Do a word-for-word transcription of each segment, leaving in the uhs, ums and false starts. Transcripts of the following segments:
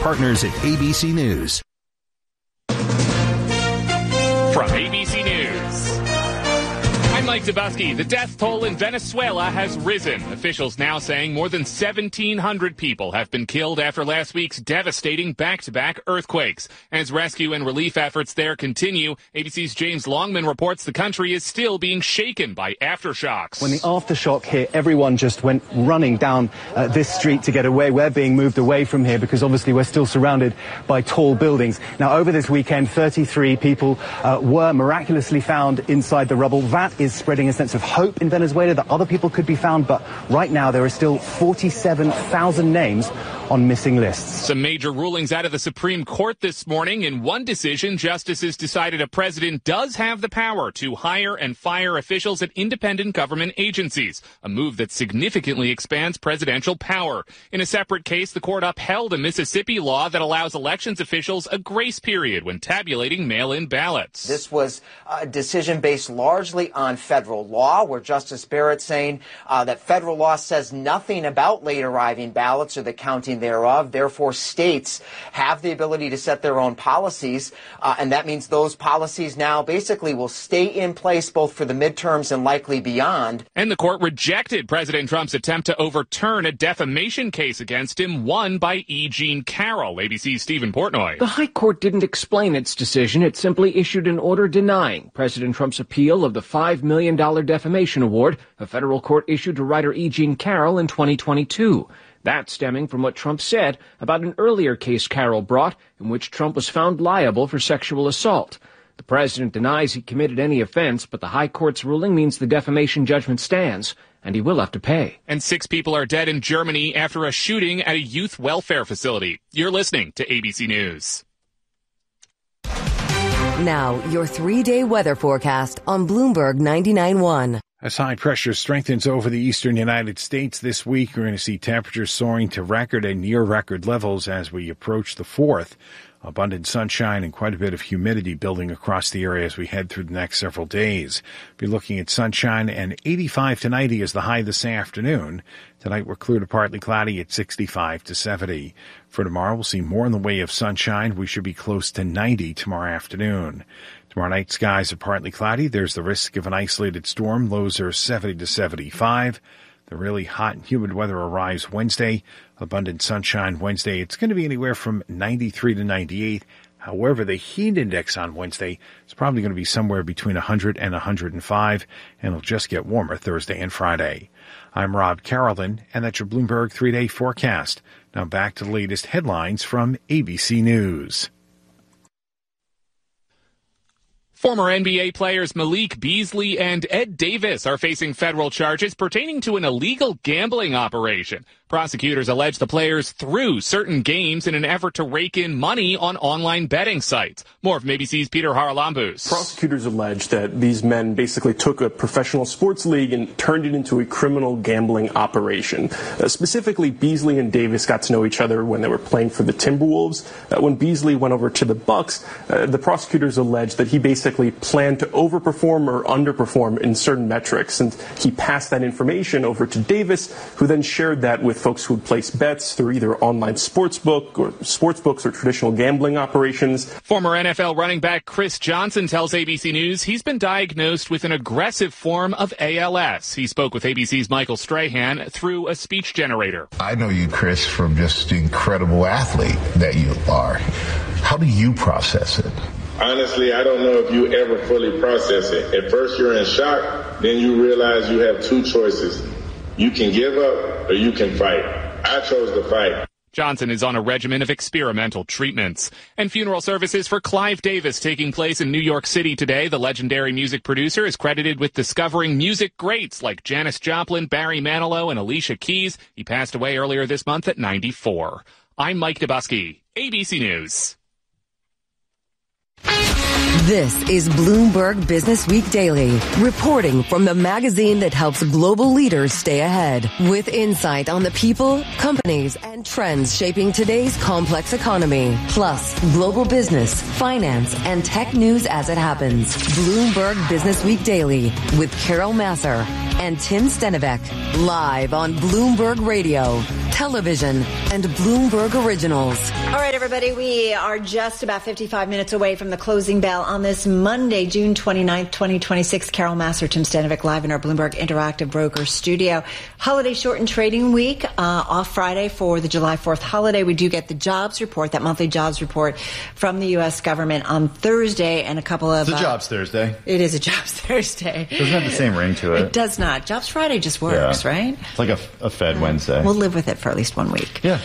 partners at A B C News. From A B C News, I'm Mike Dubusky. The death toll in Venezuela has risen. Officials now saying more than seventeen hundred people have been killed after last week's devastating back-to-back earthquakes. As rescue and relief efforts there continue, A B C's James Longman reports the country is still being shaken by aftershocks. When the aftershock hit, everyone just went running down uh, this street to get away. We're being moved away from here because obviously we're still surrounded by tall buildings. Now, over this weekend, thirty-three people uh, were miraculously found inside the rubble. That is spreading a sense of hope in Venezuela that other people could be found, but right now there are still forty-seven thousand names on missing lists. Some major rulings out of the Supreme Court this morning. In one decision, justices decided a president does have the power to hire and fire officials at independent government agencies, a move that significantly expands presidential power. In a separate case, the court upheld a Mississippi law that allows elections officials a grace period when tabulating mail-in ballots. This was a decision based largely on federal law, where Justice Barrett saying uh, that federal law says nothing about late arriving ballots or the counting thereof. Therefore, states have the ability to set their own policies, uh, and that means those policies now basically will stay in place both for the midterms and likely beyond. And the court rejected President Trump's attempt to overturn a defamation case against him, won by E. Jean Carroll. A B C's Stephen Portnoy. The High Court didn't explain its decision. It simply issued an order denying President Trump's appeal of the five million dollars defamation award a federal court issued to writer E. Jean Carroll in twenty twenty-two. That stemming from what Trump said about an earlier case Carroll brought in which Trump was found liable for sexual assault. The president denies he committed any offense, but the High Court's ruling means the defamation judgment stands, and he will have to pay. And six people are dead in Germany after a shooting at a youth welfare facility. You're listening to A B C News. Now, your three-day weather forecast on Bloomberg ninety-nine point one. As high pressure strengthens over the eastern United States this week, we're going to see temperatures soaring to record and near record levels as we approach the fourth. Abundant sunshine and quite a bit of humidity building across the area as we head through the next several days. Be looking at sunshine, and eighty-five to ninety is the high this afternoon. Tonight we're clear to partly cloudy at sixty-five to seventy. For tomorrow, we'll see more in the way of sunshine. We should be close to ninety tomorrow afternoon. Tomorrow night, skies are partly cloudy. There's the risk of an isolated storm. Lows are seventy to seventy-five. The really hot and humid weather arrives Wednesday. Abundant sunshine Wednesday. It's going to be anywhere from ninety-three to ninety-eight. However, the heat index on Wednesday is probably going to be somewhere between one hundred and one hundred five, and it'll just get warmer Thursday and Friday. I'm Rob Carolyn, and that's your Bloomberg three-day forecast. Now back to the latest headlines from A B C News. Former N B A players Malik Beasley and Ed Davis are facing federal charges pertaining to an illegal gambling operation. Prosecutors allege the players threw certain games in an effort to rake in money on online betting sites. More from A B C's Peter Haralambous. Prosecutors allege that these men basically took a professional sports league and turned it into a criminal gambling operation. Uh, specifically, Beasley and Davis got to know each other when they were playing for the Timberwolves. Uh, when Beasley went over to the Bucks, uh, the prosecutors allege that he basically planned to overperform or underperform in certain metrics, and he passed that information over to Davis, who then shared that with folks who would place bets through either online sportsbook or sportsbooks or traditional gambling operations. Former N F L running back Chris Johnson tells A B C News he's been diagnosed with an aggressive form of A L S. He spoke with A B C's Michael Strahan through a speech generator. I know you, Chris, from just the incredible athlete that you are. How do you process it? Honestly, I don't know if you ever fully process it. At first you're in shock, then you realize you have two choices. You can give up or you can fight. I chose to fight. Johnson is on a regimen of experimental treatments. And funeral services for Clive Davis taking place in New York City today. The legendary music producer is credited with discovering music greats like Janis Joplin, Barry Manilow, and Alicia Keys. He passed away earlier this month at ninety-four. I'm Mike Dubusky, A B C News. This is Bloomberg Business Week Daily, reporting from the magazine that helps global leaders stay ahead, with insight on the people, companies, and trends shaping today's complex economy, plus global business, finance, and tech news as it happens. Bloomberg Business Week Daily with Carol Masser and Tim Stenivek, live on Bloomberg Radio, television, and Bloomberg Originals. All right, everybody, we are just about fifty-five minutes away from the closing bell on this Monday, June twenty-ninth, twenty twenty-six. Carol Massar, Tim Stanovic, live in our Bloomberg Interactive Broker studio. Holiday shortened trading week, uh, off Friday for the July fourth holiday. We do get the jobs report, that monthly jobs report from the U S government on Thursday, and a couple of... It's a uh, jobs Thursday. It is a jobs Thursday. It doesn't have the same ring to it. It does not. Jobs Friday just works, yeah. right? It's like a, a Fed Wednesday. We'll live with it for at least one week. Yeah.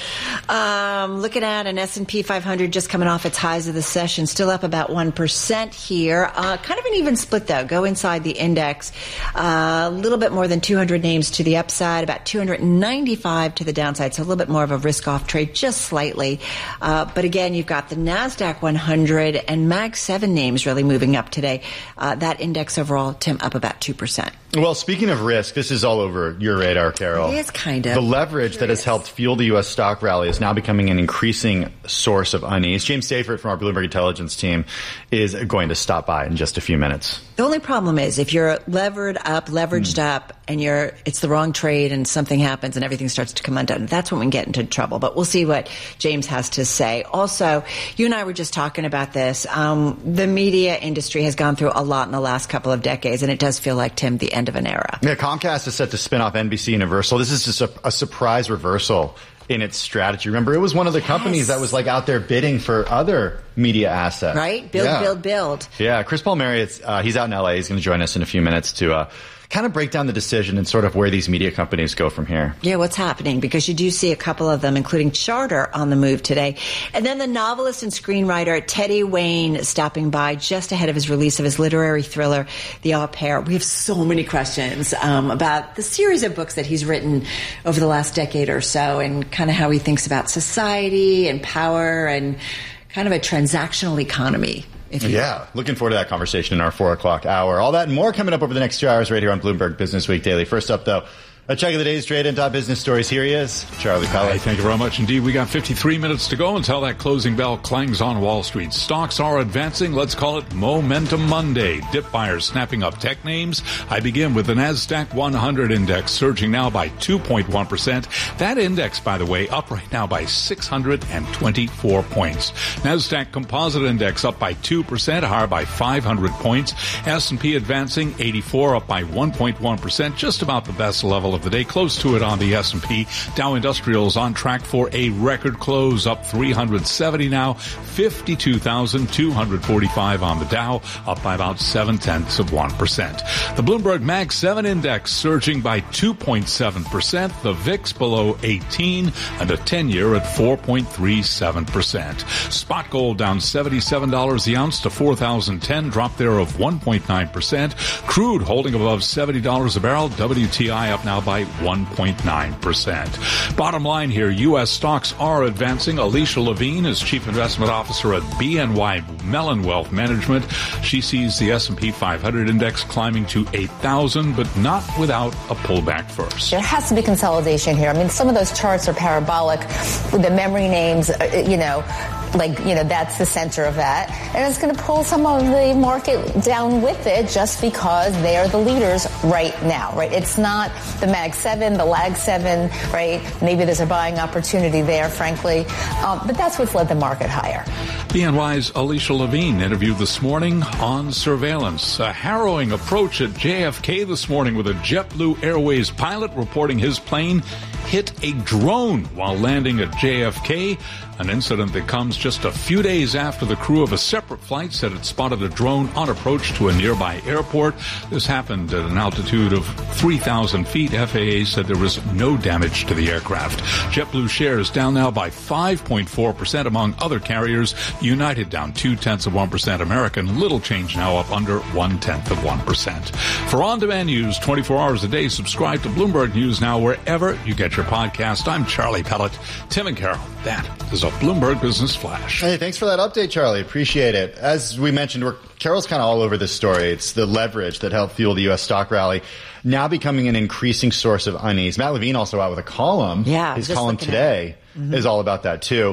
Um, looking at an S and P five hundred just coming off its highs of the session, still up about one percent here. Uh, kind of an even split, though. Go inside the index. Uh, a little bit more than two hundred names to the upside, about two hundred ninety-five to the downside, so a little bit more of a risk-off trade, just slightly. Uh, but again, you've got the NASDAQ one hundred and Mag seven names really moving up today. Uh, that index overall, Tim, up about two percent. Well, speaking of risk, this is all over your radar, Carol. It is kind of. The leverage that has helped fuel the U S stock rally is now becoming an increasing source of unease. James Seyffert from our Bloomberg Intelligence team is going to stop by in just a few minutes. The only problem is if you're levered up, leveraged mm. up, and you're it's the wrong trade and something happens and everything starts to come undone, that's when we get into trouble. But we'll see what James has to say. Also, you and I were just talking about this. Um, the media industry has gone through a lot in the last couple of decades, and it does feel like, Tim, the end of an era. Yeah, Comcast is set to spin off N B C Universal. This is just a, a surprise reversal in its strategy. Remember, it was one of the companies yes. that was like out there bidding for other media assets. Right? Build, yeah. build, build. Yeah, Chris Palmieri, uh, he's out in L A. He's going to join us in a few minutes to uh, kind of break down the decision and sort of where these media companies go from here. Yeah, what's happening? Because you do see a couple of them, including Charter, on the move today. And then the novelist and screenwriter Teddy Wayne stopping by just ahead of his release of his literary thriller, The Au Pair. We have so many questions um, about the series of books that he's written over the last decade or so, and kind of how he thinks about society and power and kind of a transactional economy. If yeah, looking forward to that conversation in our four o'clock hour. All that and more coming up over the next two hours right here on Bloomberg Business Week Daily. First up, though, a check of the day's trade and top business stories. Here he is, Charlie Pellet. Hey, thank you very much indeed. We got fifty-three minutes to go until that closing bell clangs on Wall Street. Stocks are advancing. Let's call it Momentum Monday. Dip buyers snapping up tech names. I begin with the NASDAQ one hundred index surging now by two point one percent. That index, by the way, up right now by six hundred twenty-four points. NASDAQ Composite Index up by two percent, higher by five hundred points. S and P advancing eighty-four, up by one point one percent, just about the best level of the day, close to it on the S and P. Dow Industrials on track for a record close, up three hundred seventy now, fifty-two thousand two hundred forty-five on the Dow, up by about seven tenths of one percent. The Bloomberg Mag seven index surging by two point seven percent, the V I X below eighteen, and a ten-year at four point three seven percent. Spot gold down seventy-seven dollars the ounce to four thousand ten, drop there of one point nine percent. Crude holding above seventy dollars a barrel, W T I up now by one point nine percent. Bottom line here, U S stocks are advancing. Alicia Levine is Chief Investment Officer at B N Y Mellon Wealth Management. She sees the S and P five hundred index climbing to eight thousand, but not without a pullback first. There has to be consolidation here. I mean, some of those charts are parabolic with the memory names, you know, like, you know, that's the center of that. And it's going to pull some of the market down with it just because they are the leaders right now, right? It's not the Mag seven, the Lag seven, right? Maybe there's a buying opportunity there, frankly. Um, but that's what's led the market higher. B N Y's Alicia Levine interviewed this morning on surveillance. A harrowing approach at J F K this morning with a JetBlue Airways pilot reporting his plane hit a drone while landing at J F K. An incident that comes just a few days after the crew of a separate flight said it spotted a drone on approach to a nearby airport. This happened at an altitude of three thousand feet. F A A said there was no damage to the aircraft. JetBlue shares down now by five point four percent among other carriers. United down two-tenths of one percent. American, little change now, up under one-tenth of one percent. For on-demand news twenty-four hours a day, subscribe to Bloomberg News Now wherever you get your podcast. I'm Charlie Pellet. Tim and Carol, that is a Bloomberg Business Flash. Hey, thanks for that update, Charlie. Appreciate it. As we mentioned, we're, Carol's kind of all over this story. It's the leverage that helped fuel the U S stock rally, now becoming an increasing source of unease. Matt Levine also out with a column. Yeah, his column today mm-hmm. is all about that, too.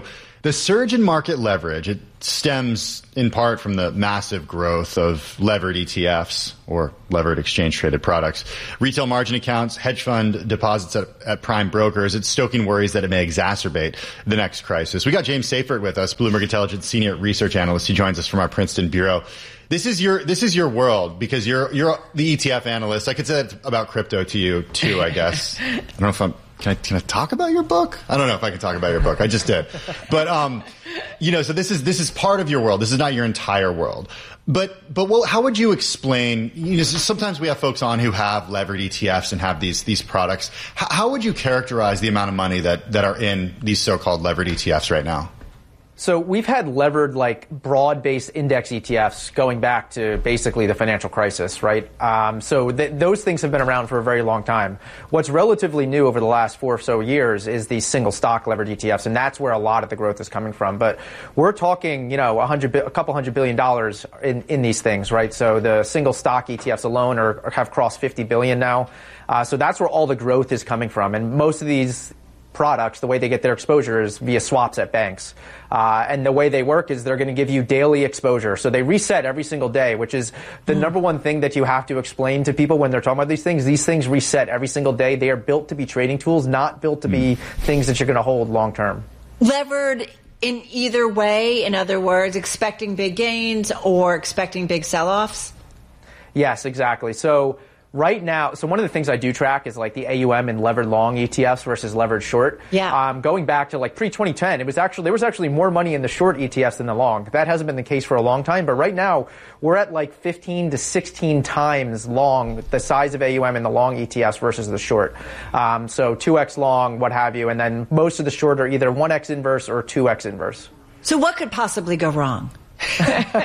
The surge in market leverage, it stems in part from the massive growth of levered E T Fs or levered exchange traded products, retail margin accounts, hedge fund deposits at, at prime brokers. It's stoking worries that it may exacerbate the next crisis. We got James Seyffert with us, Bloomberg Intelligence senior research analyst. He joins us from our Princeton bureau. This is your this is your world because you're you're the E T F analyst. I could say that about crypto to you too, I guess. I don't know if I'm Can I, can I talk about your book? I don't know if I can talk about your book. I just did. But, um, you know, so this is, this is part of your world. This is not your entire world. But, but well, how would you explain, you know, sometimes we have folks on who have levered E T Fs and have these, these products. How, how would you characterize the amount of money that, that are in these so-called levered E T Fs right now? So we've had levered, like, broad-based index E T Fs going back to basically the financial crisis, right? Um, so th- those things have been around for a very long time. What's relatively new over the last four or so years is these single stock levered E T Fs, and that's where a lot of the growth is coming from. But we're talking, you know, a hundred, a couple hundred billion dollars in, in these things, right? So the single stock E T Fs alone are, are have crossed fifty billion now. Uh, so that's where all the growth is coming from, and most of these products, the way they get their exposure is via swaps at banks. Uh, and the way they work is they're going to give you daily exposure. So they reset every single day, which is the mm. number one thing that you have to explain to people when they're talking about these things. These things reset every single day. They are built to be trading tools, not built to mm. be things that you're going to hold long term. Levered in either way, in other words, expecting big gains or expecting big sell-offs? Yes, exactly. So right now, so one of the things I do track is like the A U M in levered long E T Fs versus levered short. Yeah. Um, going back to like pre twenty ten, it was actually there was actually more money in the short E T Fs than the long. That hasn't been the case for a long time, but right now we're at like fifteen to sixteen times long the size of A U M in the long E T Fs versus the short. Um, so two X long, what have you, and then most of the short are either one X inverse or two X inverse. So what could possibly go wrong? Or tell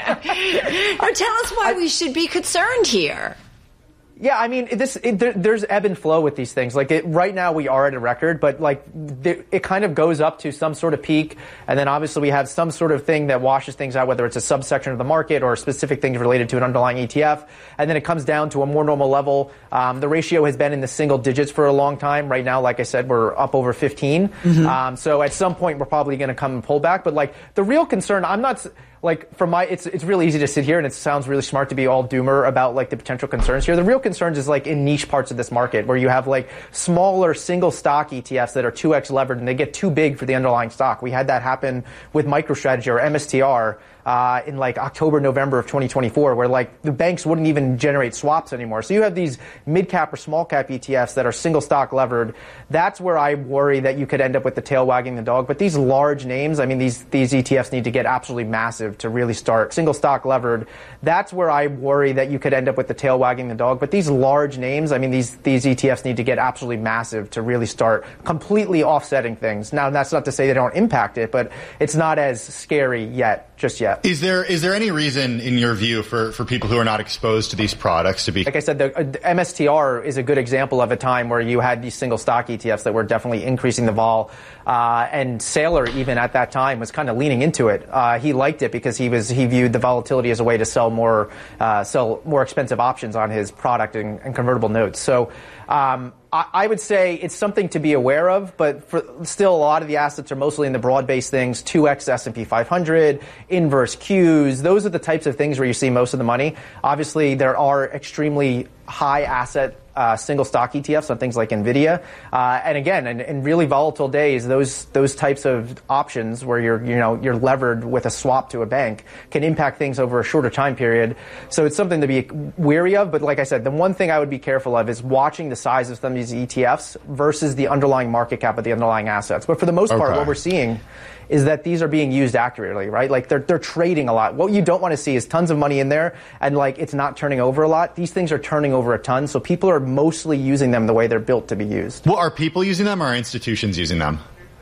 us why we should be concerned here. Yeah, I mean, this it, there, there's ebb and flow with these things. Like it, right now, we are at a record, but like there, it kind of goes up to some sort of peak, and then obviously we have some sort of thing that washes things out, whether it's a subsection of the market or specific things related to an underlying E T F, and then it comes down to a more normal level. Um, the ratio has been in the single digits for a long time. Right now, like I said, we're up over fifteen. Mm-hmm. Um, so at some point, we're probably going to come and pull back. But like the real concern, I'm not. Like, from my, it's it's really easy to sit here, and it sounds really smart to be all doomer about, like, the potential concerns here. The real concerns is, like, in niche parts of this market, where you have, like, smaller single stock E T Fs that are two X levered, and they get too big for the underlying stock. We had that happen with MicroStrategy, or M S T R, uh, in, like, October, November of twenty twenty-four, where, like, the banks wouldn't even generate swaps anymore. So you have these mid-cap or small-cap E T Fs that are single stock levered. That's where I worry that you could end up with the tail wagging the dog. But these large names, I mean, these, these E T Fs need to get absolutely massive to really start single stock levered. That's where I worry that you could end up with the tail wagging the dog. But these large names, I mean, these these E T Fs need to get absolutely massive to really start completely offsetting things. Now, that's not to say they don't impact it, but it's not as scary yet, just yet. Is there is there any reason, in your view, for, for people who are not exposed to these products to be... Like I said, the, uh, the M S T R is a good example of a time where you had these single stock E T Fs that were definitely increasing the vol. Uh, and Saylor, even at that time, was kind of leaning into it. Uh, he liked it because he was he viewed the volatility as a way to sell more uh, sell more expensive options on his product and, and convertible notes. So um, I, I would say it's something to be aware of, but for, still a lot of the assets are mostly in the broad-based things, two X S and P five hundred, inverse Qs. Those are the types of things where you see most of the money. Obviously, there are extremely high asset Uh, single stock E T Fs on things like NVIDIA. Uh, and again, in, in really volatile days, those those types of options where you're you know you're levered with a swap to a bank can impact things over a shorter time period. So it's something to be wary of. But like I said, the one thing I would be careful of is watching the size of some of these E T Fs versus the underlying market cap of the underlying assets. But for the most part, okay. what we're seeing is that these are being used accurately, right? Like they're they're trading a lot. What you don't want to see is tons of money in there and like it's not turning over a lot. These things are turning over a ton, so people are mostly using them the way they're built to be used. Well, are people using them or are institutions using them?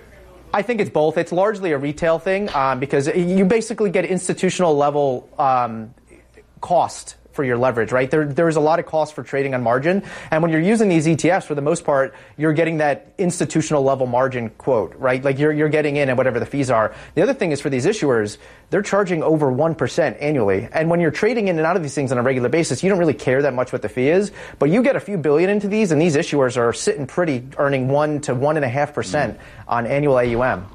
I think it's both. It's largely a retail thing um, because you basically get institutional level um, cost for your leverage, right? There, there's a lot of cost for trading on margin. And when you're using these E T Fs, for the most part, you're getting that institutional level margin quote, right? Like you're, you're getting in at whatever the fees are. The other thing is for these issuers, they're charging over one percent annually. And when you're trading in and out of these things on a regular basis, you don't really care that much what the fee is, but you get a few billion into these and these issuers are sitting pretty, earning one to one and a half percent on annual A U M.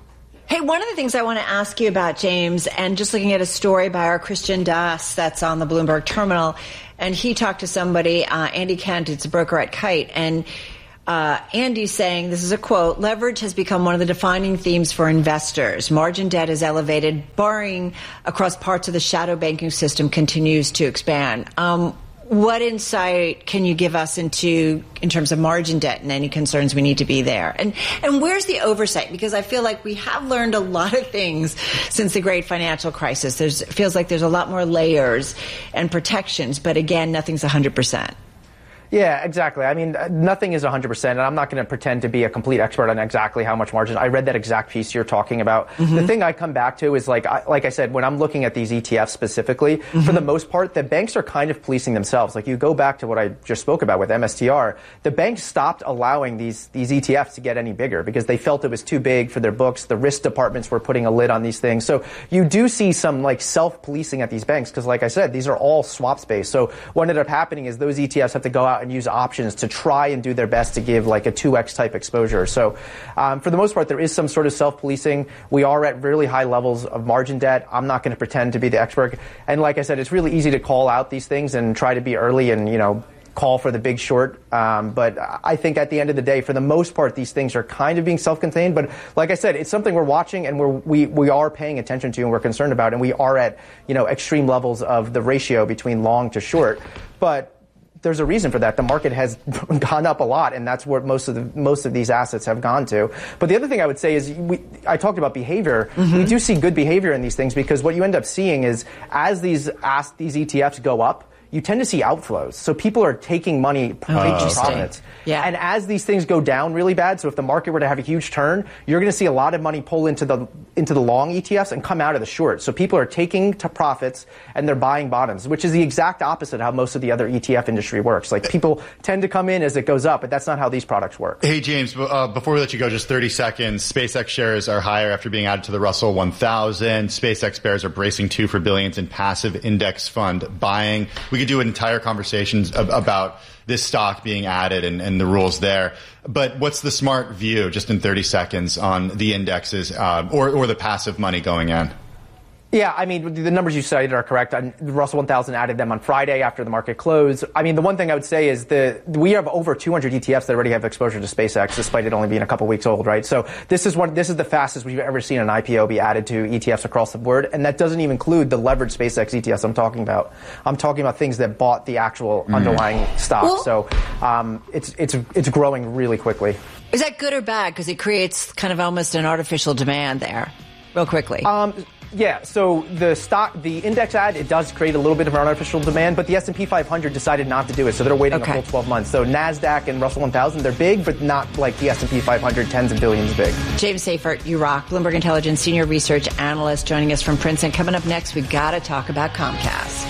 Hey, one of the things I want to ask you about, James, and just looking at a story by our Christian Das that's on the Bloomberg terminal, and he talked to somebody, uh, Andy Kent, it's a broker at Kite, and uh, Andy's saying, this is a quote, leverage has become one of the defining themes for investors. Margin debt is elevated. Borrowing across parts of the shadow banking system continues to expand. Um, What insight can you give us into in terms of margin debt and any concerns we need to be there? And and where's the oversight? Because I feel like we have learned a lot of things since the great financial crisis. There's it feels like there's a lot more layers and protections, but again, nothing's one hundred percent. Yeah, exactly. I mean, nothing is one hundred percent, and I'm not going to pretend to be a complete expert on exactly how much margin. I read that exact piece you're talking about. Mm-hmm. The thing I come back to is, like I, like I said, when I'm looking at these E T Fs specifically, mm-hmm. for the most part, the banks are kind of policing themselves. Like, you go back to what I just spoke about with M S T R, the banks stopped allowing these, these E T Fs to get any bigger because they felt it was too big for their books. The risk departments were putting a lid on these things. So you do see some, like, self-policing at these banks because, like I said, these are all swaps-based. So what ended up happening is those E T Fs have to go out and use options to try and do their best to give like a two X type exposure. So um, for the most part, there is some sort of self-policing. We are at really high levels of margin debt. I'm not going to pretend to be the expert. And like I said, it's really easy to call out these things and try to be early and, you know, call for the big short. Um, but I think at the end of the day, for the most part, these things are kind of being self-contained. But like I said, it's something we're watching and we're, we, we are paying attention to and we're concerned about. And we are at, you know, extreme levels of the ratio between long to short. But there's a reason for that. The market has gone up a lot, and that's where most of the most of these assets have gone to. But the other thing I would say is, we, I talked about behavior. Mm-hmm. We do see good behavior in these things because what you end up seeing is as these as these E T Fs go up, you tend to see outflows. So people are taking money, oh, taking profits. Yeah. And as these things go down really bad, so if the market were to have a huge turn, you're going to see a lot of money pull into the into the long E T Fs and come out of the short. So people are taking to profits and they're buying bottoms, which is the exact opposite of how most of the other E T F industry works. Like, people tend to come in as it goes up, but that's not how these products work. Hey, James, uh, before we let you go, just thirty seconds. SpaceX shares are higher after being added to the Russell one thousand. SpaceX bears are bracing two for billions in passive index fund buying. We could do an entire conversation about this stock being added and, and the rules there. But what's the smart view, just in thirty seconds, on the indexes uh, or, or the passive money going in? Yeah, I mean, the numbers you cited are correct. The Russell one thousand added them on Friday after the market closed. I mean, the one thing I would say is the we have over two hundred E T Fs that already have exposure to SpaceX, despite it only being a couple weeks old, right? So this is one. This is the fastest we've ever seen an I P O be added to E T Fs across the board, and that doesn't even include the leveraged SpaceX E T Fs I'm talking about. I'm talking about things that bought the actual mm. underlying stock. Well, so um, it's it's it's growing really quickly. Is that good or bad? Because it creates kind of almost an artificial demand there, real quickly. Um, Yeah, so the stock, the index ad, it does create a little bit of an artificial demand, but the S and P five hundred decided not to do it, so they're waiting okay. a full twelve months. So NASDAQ and Russell one thousand, they're big, but not like the S and P five hundred, tens of billions big. James Seyffart, you rock. Bloomberg Intelligence Senior Research Analyst joining us from Princeton. Coming up next, we've got to talk about Comcast.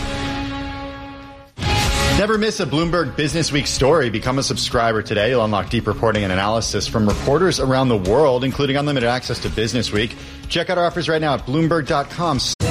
Never miss a Bloomberg Business Week story. Become a subscriber today. You'll unlock deep reporting and analysis from reporters around the world, including unlimited access to Business Week. Check out our offers right now at Bloomberg dot com.